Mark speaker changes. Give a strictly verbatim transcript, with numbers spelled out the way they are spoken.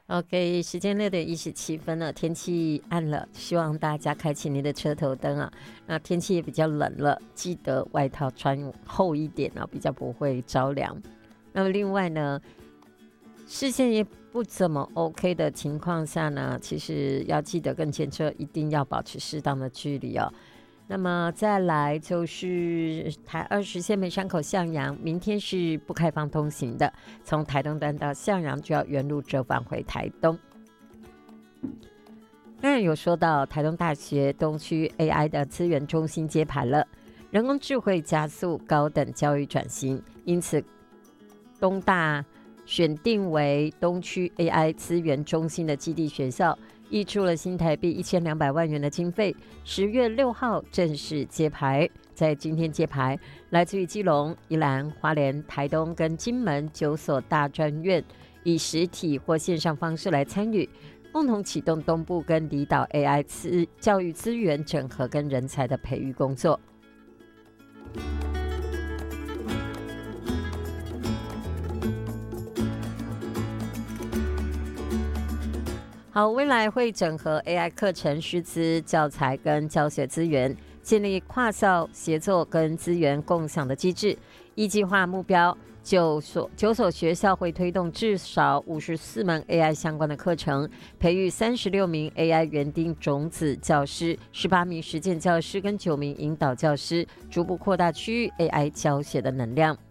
Speaker 1: OK， 时间六点一十七分了，天气暗了，希望大家开启您的车头灯啊。那天气也比较冷了，记得外套穿厚一点啊，比较不会着凉。那么另外呢，视线也不怎么 OK 的情况下呢，其实要记得跟前车一定要保持适当的距离哦。那么再来就是台二十线梅山口向阳，明天是不开放通行的，从台东端到向阳就要原路折返回台东。刚才有说到台东大学东区 A I 的资源中心揭牌了，人工智慧加速高等教育转型，因此东大选定为东区 A I 资源中心的基地学校，挹注了新台币一千两百万元的经费，十月六号正式揭牌。在今天揭牌，来自于基隆、宜兰、花莲、台东跟金门九所大专院，以实体或线上方式来参与，共同启动东部跟离岛 A I 资教育资源整合跟人才的培育工作。好，未来会整合 A I 课程、师资、教材跟教学资源，建立跨校协作跟资源共享的机制。一计划目标，九所九所学校会推动至少五十四门 A I 相关的课程，培育三十六名 A I 园丁种子教师、十八名实践教师跟九名引导教师，逐步扩大区域 A I 教学的能量。